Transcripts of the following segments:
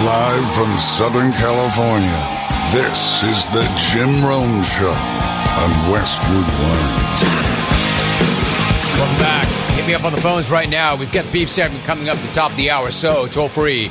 Live from Southern California, this is the Jim Rome Show on Westwood One. Welcome back. Hit me up on the phones right now. We've got the beef segment coming up at the top of the hour. So, toll free,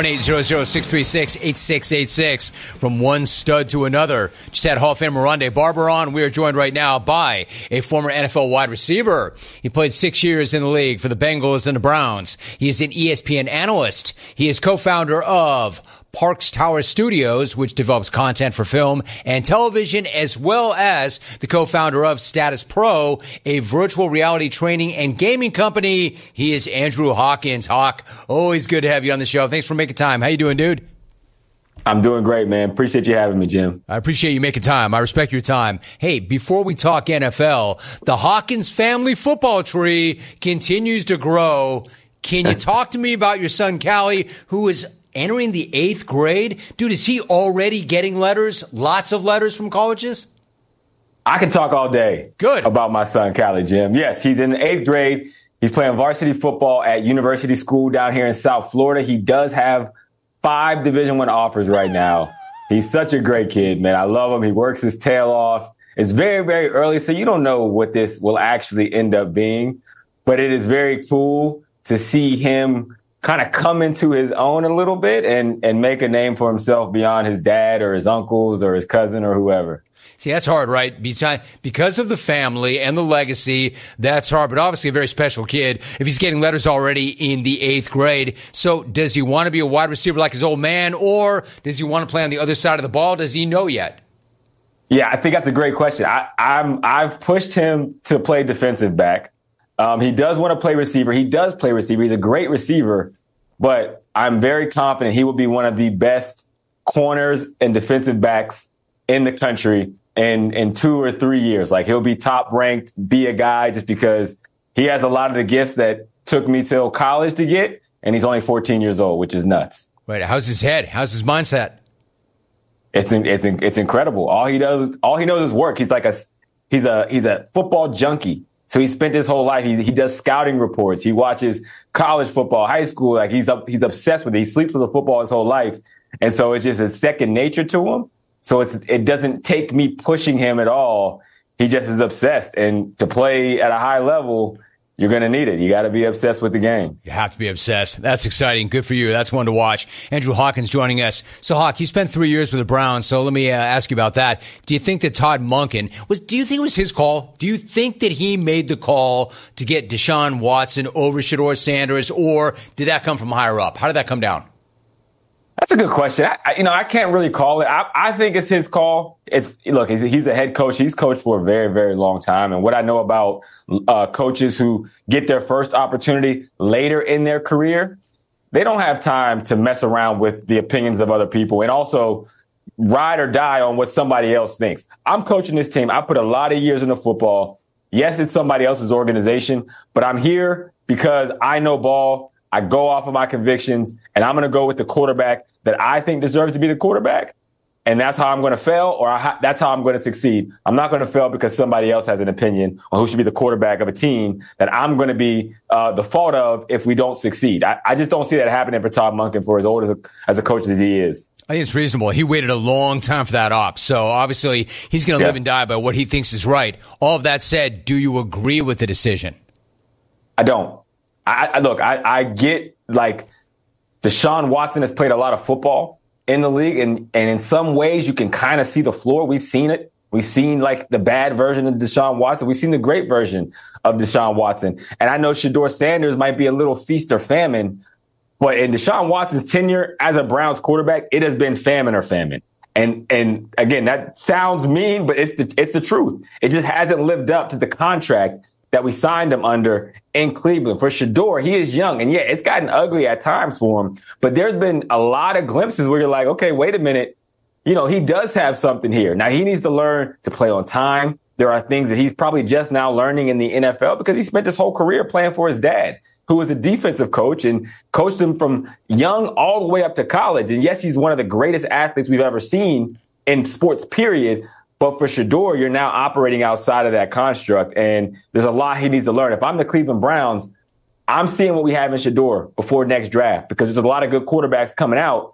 1-800-636-8686. From one stud to another. Just had Hall of Famer Rondé Barber on. We are joined right now by a former NFL wide receiver. He played 6 years in the league for the Bengals and the Browns. He is an ESPN analyst. He is co-founder of Parks Tower Studios, which develops content for film and television, as well as the co-founder of Status Pro, a virtual reality training and gaming company. He is Andrew Hawkins. Hawk, always good to have you on the show. Thanks for making time. How you doing, dude? I'm doing great, man. Appreciate you having me, Jim. I appreciate you making time. I respect your time. Hey, before we talk NFL, the Hawkins family football tree continues to grow. Can you talk to me about your son, Callie, who is entering the 8th grade? Dude, is he already getting letters? Lots of letters from colleges? I can talk all day. Good. About my son, Callie, Jim. Yes, he's in the 8th grade. He's playing varsity football at University School down here in South Florida. He does have 5 Division I offers right now. He's such a great kid, man. I love him. He works his tail off. It's very, very early, so you don't know what this will actually end up being. But it is very cool to see him kind of come into his own a little bit and make a name for himself beyond his dad or his uncles or his cousin or whoever. See, that's hard, right? Because of the family and the legacy, that's hard. But obviously a very special kid if he's getting letters already in the 8th grade. So does he want to be a wide receiver like his old man, or does he want to play on the other side of the ball? Does he know yet? Yeah, I think that's a great question. I've pushed him to play defensive back. He does want to play receiver. He does play receiver. He's a great receiver, but I'm very confident he will be one of the best corners and defensive backs in the country in 2 or 3 years. Like, he'll be top ranked, be a guy, just because he has a lot of the gifts that took me till college to get, and he's only 14 years old, which is nuts. Right. How's his head? How's his mindset? It's incredible. All he knows is work. He's like he's a football junkie. So he spent his whole life. He does scouting reports. He watches college football, high school. Like, he's obsessed with it. He sleeps with the football his whole life. And so it's just a second nature to him. So it doesn't take me pushing him at all. He just is obsessed. And to play at a high level, you're going to need it. You got to be obsessed with the game. You have to be obsessed. That's exciting. Good for you. That's one to watch. Andrew Hawkins joining us. So, Hawk, you spent 3 years with the Browns, so let me ask you about that. Do you think that Todd Monken do you think it was his call? Do you think that he made the call to get Deshaun Watson over Shedeur Sanders, or did that come from higher up? How did that come down? That's a good question. I can't really call it. I think it's his call. He's a head coach. He's coached for a very, very long time. And what I know about coaches who get their first opportunity later in their career, they don't have time to mess around with the opinions of other people and also ride or die on what somebody else thinks. I'm coaching this team. I put a lot of years into football. Yes, it's somebody else's organization, but I'm here because I know ball. I go off of my convictions, and I'm going to go with the quarterback that I think deserves to be the quarterback. And that's how I'm going to fail, or that's how I'm going to succeed. I'm not going to fail because somebody else has an opinion on who should be the quarterback of a team that I'm going to be the fault of if we don't succeed. I just don't see that happening for Todd Monken, for as old as a coach as he is. I think it's reasonable. He waited a long time for that op. So obviously he's going to live and die by what he thinks is right. All of that said, do you agree with the decision? I don't. I get, like, Deshaun Watson has played a lot of football in the league, and in some ways you can kind of see the floor. We've seen it. We've seen, like, the bad version of Deshaun Watson. We've seen the great version of Deshaun Watson. And I know Shedeur Sanders might be a little feast or famine, but in Deshaun Watson's tenure as a Browns quarterback, it has been famine or famine. And again, that sounds mean, but it's the truth. It just hasn't lived up to the contract that we signed him under in Cleveland. For Shedeur, he is young, and yeah, it's gotten ugly at times for him, but there's been a lot of glimpses where you're like, okay, wait a minute. He does have something here. Now, he needs to learn to play on time. There are things that he's probably just now learning in the NFL because he spent his whole career playing for his dad, who was a defensive coach and coached him from young all the way up to college. And yes, he's one of the greatest athletes we've ever seen in sports, period. But for Shedeur, you're now operating outside of that construct, and there's a lot he needs to learn. If I'm the Cleveland Browns, I'm seeing what we have in Shedeur before next draft, because there's a lot of good quarterbacks coming out,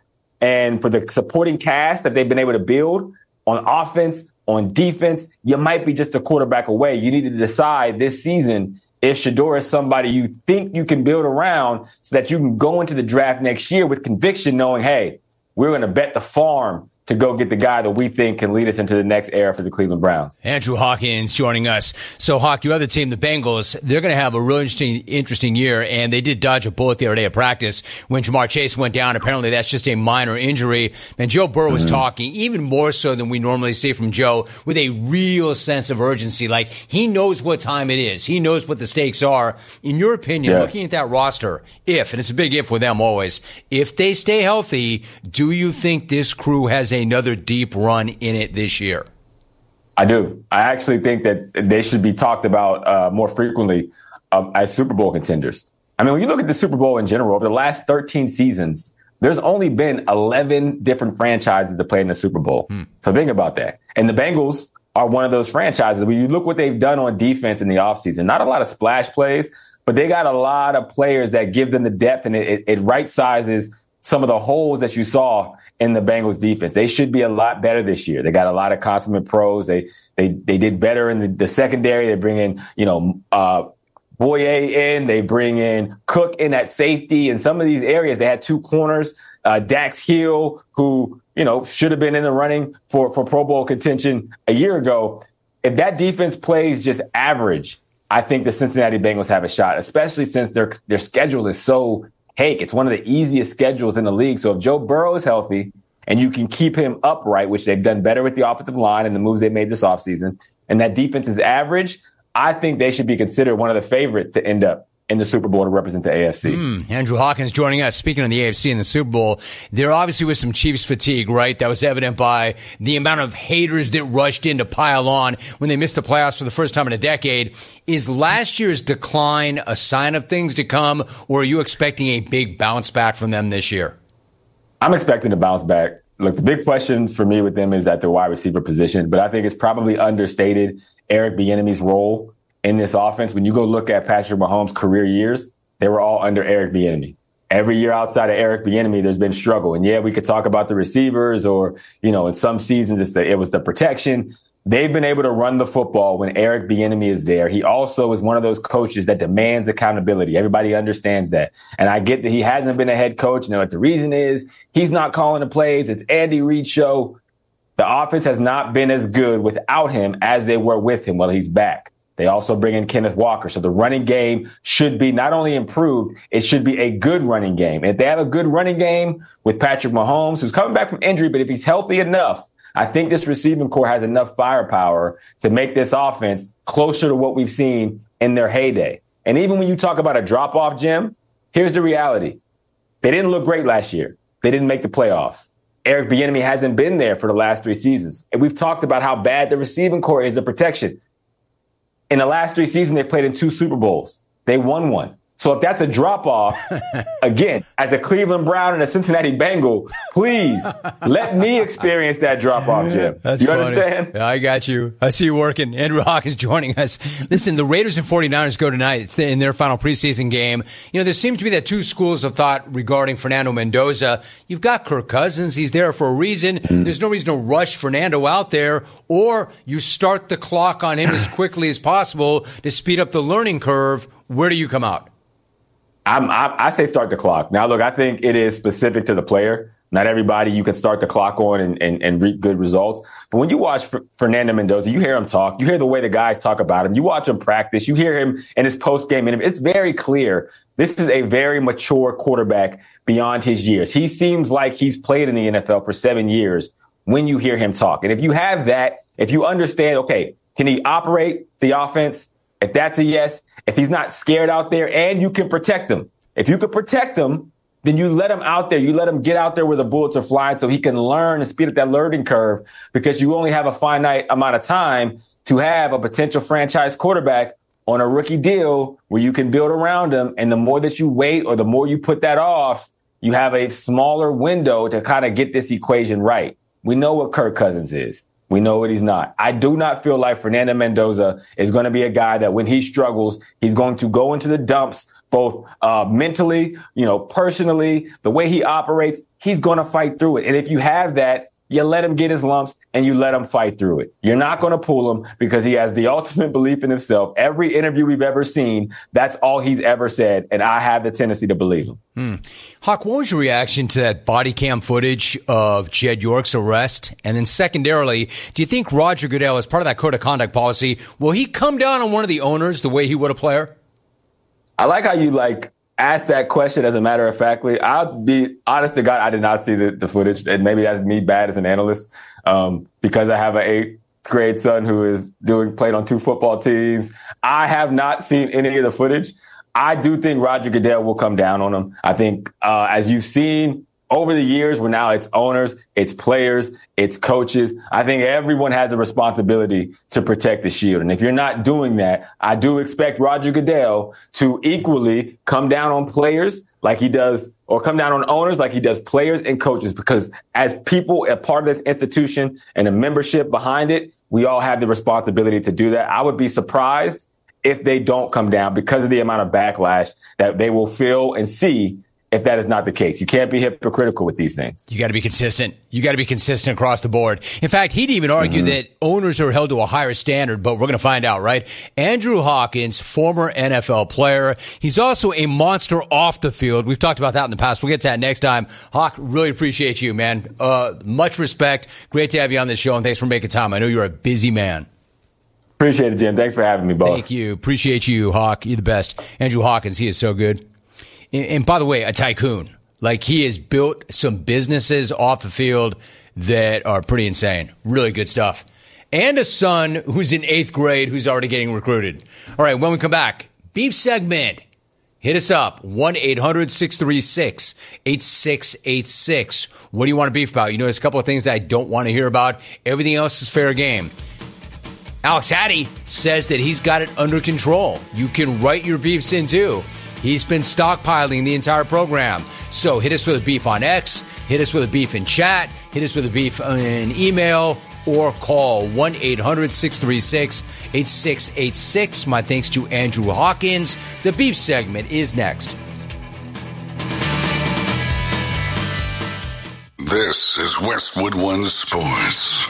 And for the supporting cast that they've been able to build on offense, on defense, you might be just a quarterback away. You need to decide this season if Shedeur is somebody you think you can build around so that you can go into the draft next year with conviction, knowing, hey, we're going to bet the farm to go get the guy that we think can lead us into the next era for the Cleveland Browns. Andrew Hawkins joining us. So, Hawk, your other team, the Bengals, they're going to have a really interesting year, and they did dodge a bullet the other day at practice when Jamar Chase went down. Apparently, that's just a minor injury. And Joe Burrow was talking, even more so than we normally see from Joe, with a real sense of urgency. Like, he knows what time it is. He knows what the stakes are. In your opinion, looking at that roster, if, and it's a big if with them always, if they stay healthy, do you think this crew has another deep run in it this year? I do. I actually think that they should be talked about more frequently as Super Bowl contenders. I mean, when you look at the Super Bowl in general, over the last 13 seasons, there's only been 11 different franchises that played in the Super Bowl. So think about that. And the Bengals are one of those franchises. When you look what they've done on defense in the offseason, not a lot of splash plays, but they got a lot of players that give them the depth, and it right sizes some of the holes that you saw in the Bengals defense. They should be a lot better this year. They got a lot of consummate pros. They did better in the secondary. They bring in, Boye in. They bring in Cook in at safety. In some of these areas, they had two corners. Dax Hill, who, should have been in the running for Pro Bowl contention a year ago. If that defense plays just average, I think the Cincinnati Bengals have a shot, especially since their schedule is so cake. It's one of the easiest schedules in the league. So if Joe Burrow is healthy and you can keep him upright, which they've done better with the offensive line and the moves they made this offseason, and that defense is average, I think they should be considered one of the favorites to end up in the Super Bowl to represent the AFC. Andrew Hawkins joining us. Speaking of the AFC and the Super Bowl, there obviously was some Chiefs fatigue, right? That was evident by the amount of haters that rushed in to pile on when they missed the playoffs for the first time in a decade. Is last year's decline a sign of things to come, or are you expecting a big bounce back from them this year? I'm expecting a bounce back. Look, the big question for me with them is at the wide receiver position, but I think it's probably understated Eric Bieniemy's role in this offense. When you go look at Patrick Mahomes' career years, they were all under Eric Bieniemy. Every year outside of Eric Bieniemy, there's been struggle. And yeah, we could talk about the receivers or, in some seasons it was the protection. They've been able to run the football when Eric Bieniemy is there. He also is one of those coaches that demands accountability. Everybody understands that. And I get that he hasn't been a head coach. What the reason is he's not calling the plays. It's Andy Reid's show. The offense has not been as good without him as they were with him while he's back. They also bring in Kenneth Walker. So the running game should be not only improved, it should be a good running game. If they have a good running game with Patrick Mahomes, who's coming back from injury, but if he's healthy enough, I think this receiving core has enough firepower to make this offense closer to what we've seen in their heyday. And even when you talk about a drop-off, Jim, here's the reality. They didn't look great last year. They didn't make the playoffs. Eric Bieniemy hasn't been there for the last 3 seasons. And we've talked about how bad the receiving core is, the protection. In the last 3 seasons, they've played in 2 Super Bowls. They won one. So if that's a drop-off, again, as a Cleveland Brown and a Cincinnati Bengal, please let me experience that drop-off, Jim. That's you funny. Understand? I got you. I see you working. Andrew Hawkins joining us. Listen, the Raiders and 49ers go tonight in their final preseason game. There seems to be that 2 schools of thought regarding Fernando Mendoza. You've got Kirk Cousins. He's there for a reason. There's no reason to rush Fernando out there, or you start the clock on him as quickly as possible to speed up the learning curve. Where do you come out? I say start the clock. Now, look, I think it is specific to the player. Not everybody you can start the clock on and reap good results. But when you watch Fernando Mendoza, you hear him talk. You hear the way the guys talk about him. You watch him practice. You hear him in his post-game interview. It's very clear. This is a very mature quarterback beyond his years. He seems like he's played in the NFL for 7 years when you hear him talk. And if you have that, if you understand, okay, can he operate the offense? If that's a yes, if he's not scared out there and you can protect him, if you could protect him, then you let him out there. You let him get out there where the bullets are flying so he can learn and speed up that learning curve, because you only have a finite amount of time to have a potential franchise quarterback on a rookie deal where you can build around him. And the more that you wait or the more you put that off, you have a smaller window to kind of get this equation right. We know what Kirk Cousins is. We know what he's not. I do not feel like Fernando Mendoza is going to be a guy that when he struggles, he's going to go into the dumps, both mentally, personally, the way he operates. He's going to fight through it. And if you have that, you let him get his lumps and you let him fight through it. You're not going to pull him because he has the ultimate belief in himself. Every interview we've ever seen, that's all he's ever said. And I have the tendency to believe him. Hawk, what was your reaction to that body cam footage of Jed York's arrest? And then secondarily, do you think Roger Goodell, as part of that code of conduct policy, will he come down on one of the owners the way he would a player? I like how you ask that question as a matter of factly. I'll be honest to God, I did not see the footage. And maybe that's me bad as an analyst because I have an 8th grade son who is played on 2 football teams. I have not seen any of the footage. I do think Roger Goodell will come down on him. I think as you've seen over the years, where now it's owners, it's players, it's coaches, I think everyone has a responsibility to protect the shield. And if you're not doing that, I do expect Roger Goodell to equally come down on players like he does, or come down on owners like he does players and coaches, because as people, a part of this institution and a membership behind it, we all have the responsibility to do that. I would be surprised if they don't come down because of the amount of backlash that they will feel and see if that is not the case. You can't be hypocritical with these things. You got to be consistent. You got to be consistent across the board. In fact, he'd even argue that owners are held to a higher standard, but we're going to find out, right? Andrew Hawkins, former NFL player. He's also a monster off the field. We've talked about that in the past. We'll get to that next time. Hawk, really appreciate you, man. Much respect. Great to have you on this show, and thanks for making time. I know you're a busy man. Appreciate it, Jim. Thanks for having me, boss. Thank you. Appreciate you, Hawk. You're the best. Andrew Hawkins, he is so good. And by the way, a tycoon. He has built some businesses off the field that are pretty insane. Really good stuff. And a son who's in 8th grade who's already getting recruited. All right, when we come back, beef segment. Hit us up, 1-800-636-8686. What do you want to beef about? There's a couple of things that I don't want to hear about. Everything else is fair game. Alex Hattie says that he's got it under control. You can write your beefs in, too. He's been stockpiling the entire program. So hit us with a beef on X, hit us with a beef in chat, hit us with a beef in email, or call 1-800-636-8686. My thanks to Andrew Hawkins. The beef segment is next. This is Westwood One Sports.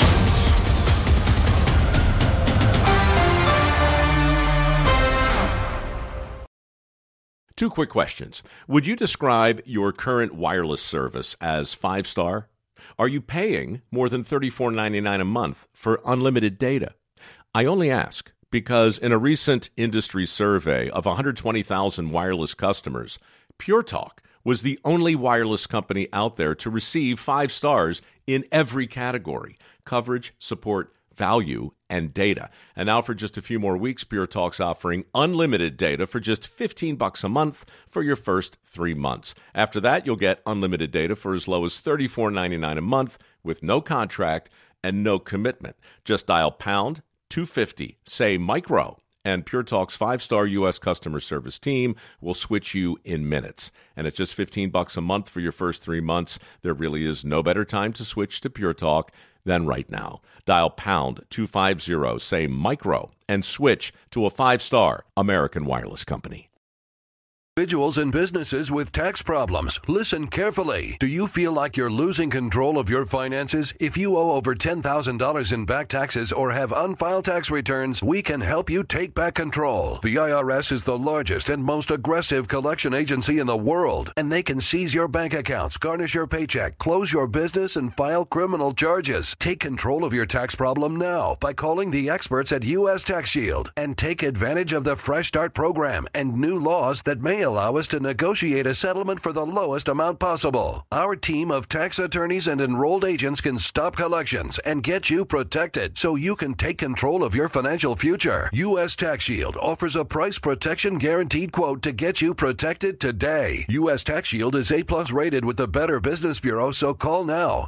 2 quick questions. Would you describe your current wireless service as 5-star? Are you paying more than $34.99 a month for unlimited data? I only ask because in a recent industry survey of 120,000 wireless customers, Pure Talk was the only wireless company out there to receive 5 stars in every category: coverage, support, value, and data. And now for just a few more weeks, Pure Talk's offering unlimited data for just $15 a month for your first 3 months. After that, you'll get unlimited data for as low as $34.99 a month with no contract and no commitment. Just dial pound 250, say micro, and Pure Talk's 5-star U.S. customer service team will switch you in minutes. And at just $15 a month for your first 3 months, there really is no better time to switch to Pure Talk than right now. Dial pound 250, say micro, and switch to a 5-star American wireless company. Individuals and businesses with tax problems, listen carefully. Do you feel like you're losing control of your finances? If you owe over $10,000 in back taxes or have unfiled tax returns, we can help you take back control. The IRS is the largest and most aggressive collection agency in the world, and they can seize your bank accounts, garnish your paycheck, close your business, and file criminal charges. Take control of your tax problem now by calling the experts at U.S. Tax Shield and take advantage of the Fresh Start program and new laws that may allow us to negotiate a settlement for the lowest amount possible. Our team of tax attorneys and enrolled agents can stop collections and get you protected so you can take control of your financial future. U.S. Tax Shield offers a price protection guaranteed quote to get you protected today. U.S. Tax Shield is A+ rated with the Better Business Bureau, so call now.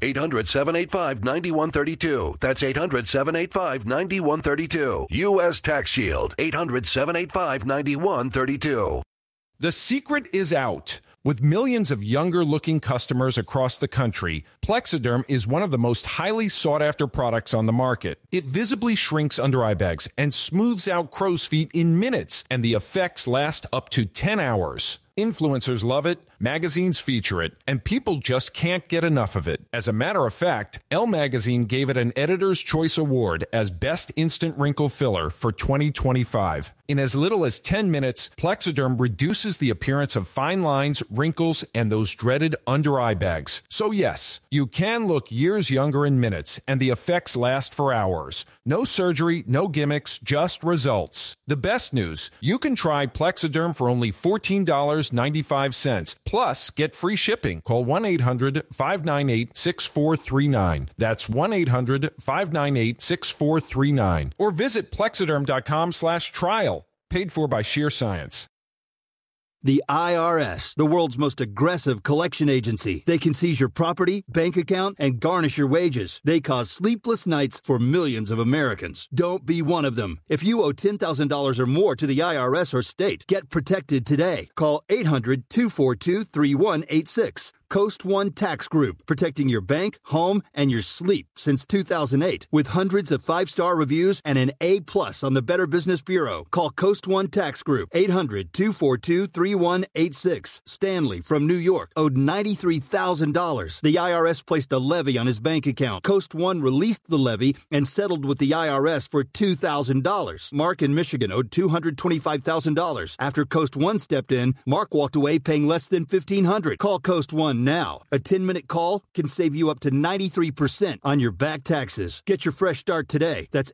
800-785-9132. That's 800-785-9132. U.S. Tax Shield. 800-785-9132. The secret is out. With millions of younger-looking customers across the country, Plexiderm is one of the most highly sought-after products on the market. It visibly shrinks under-eye bags and smooths out crow's feet in minutes, and the effects last up to 10 hours. Influencers love it, magazines feature it, and people just can't get enough of it. As a matter of fact, Elle Magazine gave it an Editor's Choice Award as Best Instant Wrinkle Filler for 2025. In as little as 10 minutes, Plexiderm reduces the appearance of fine lines, wrinkles, and those dreaded under-eye bags. So yes, you can look years younger in minutes, and the effects last for hours. No surgery, no gimmicks, just results. The best news, you can try Plexiderm for only $14.95. Plus, get free shipping. Call 1-800-598-6439. That's 1-800-598-6439. Or visit Plexiderm.com/trial. Paid for by Sheer Science. The IRS, the world's most aggressive collection agency. They can seize your property, bank account, and garnish your wages. They cause sleepless nights for millions of Americans. Don't be one of them. If you owe $10,000 or more to the IRS or state, get protected today. Call 800-242-3186. Coast One Tax Group, protecting your bank, home, and your sleep since 2008. With hundreds of 5-star reviews and an A+ on the Better Business Bureau. Call Coast One Tax Group, 800-242-3186. Stanley from New York owed $93,000. The IRS placed a levy on his bank account. Coast One released the levy and settled with the IRS for $2,000. Mark in Michigan owed $225,000. After Coast One stepped in, Mark walked away paying less than $1,500. Call Coast One now. A 10-minute call can save you up to 93% on your back taxes. Get your fresh start today. That's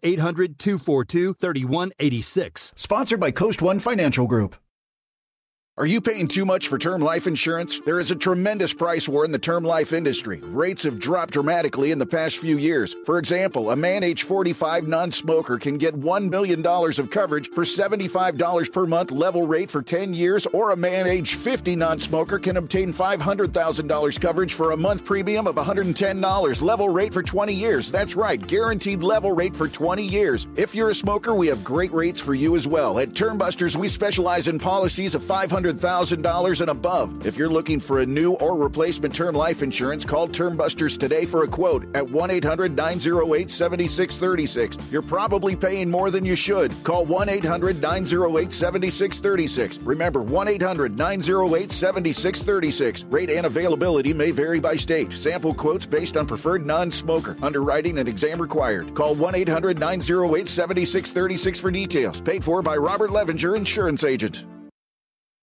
800-242-3186. Sponsored by Coast One Financial Group. Are you paying too much for term life insurance? There is a tremendous price war in the term life industry. Rates have dropped dramatically in the past few years. For example, a man age 45 non-smoker can get $1 million of coverage for $75 per month level rate for 10 years, or a man age 50 non-smoker can obtain $500,000 coverage for a month premium of $110 level rate for 20 years. That's right, guaranteed level rate for 20 years. If you're a smoker, we have great rates for you as well. At Term Busters, we specialize in policies of $500,000 and above. If you're looking for a new or replacement term life insurance, call Term Busters today for a quote at 1-800-908-7636. You're probably paying more than you should. Call 1-800-908-7636. Remember, 1-800-908-7636. Rate and availability may vary by state. Sample quotes based on preferred non-smoker. Underwriting and exam required. Call 1-800-908-7636 for details. Paid for by Robert Levenger, Insurance Agent.